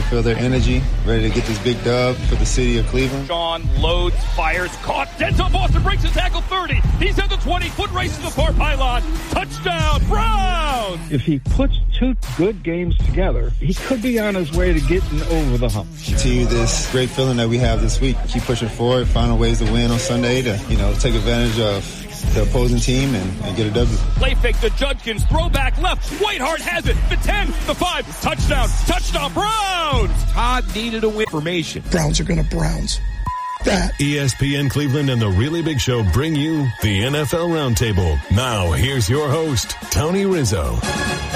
feel their energy, ready to get this big dub for the city of Cleveland. Sean loads, fires, caught. Denzel Boston breaks his tackle 30. He's at the 20, foot race to the far pylon. Touchdown, Browns! If he puts two good games together, he could be on his way to getting over the hump. Continue this great feeling that we have this week. Keep pushing forward, find ways to win on Sunday to, take advantage of the opposing team and get a W. Play fake to Judkins, throwback left. Whiteheart has it. The 10, the 5, touchdown, Browns! Todd needed a win. Information. Browns are going to Browns. That. ESPN Cleveland and the Really Big Show bring you the NFL Roundtable. Now, here's your host, Tony Rizzo.